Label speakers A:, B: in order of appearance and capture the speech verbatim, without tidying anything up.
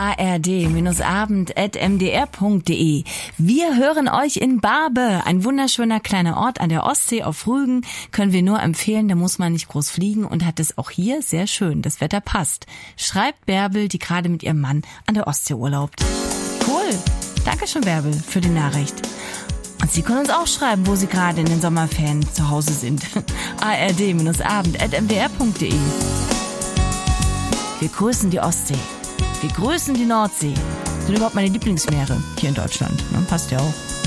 A: a r d abend at m d r punkt d e. Wir hören euch in Barbe, ein wunderschöner kleiner Ort an der Ostsee auf Rügen. Können wir nur empfehlen, da muss man nicht groß fliegen und hat es auch hier sehr schön. Das Wetter passt. Schreibt Bärbel, die gerade mit ihrem Mann an der Ostsee urlaubt. Cool. Dankeschön, Bärbel, für die Nachricht. Und Sie können uns auch schreiben, wo Sie gerade in den Sommerferien zu Hause sind. a r d abend at m d r punkt d e. Wir grüßen die Ostsee. Wir grüßen die Nordsee. Das sind überhaupt meine Lieblingsmeere hier in Deutschland. Ne? Passt ja auch.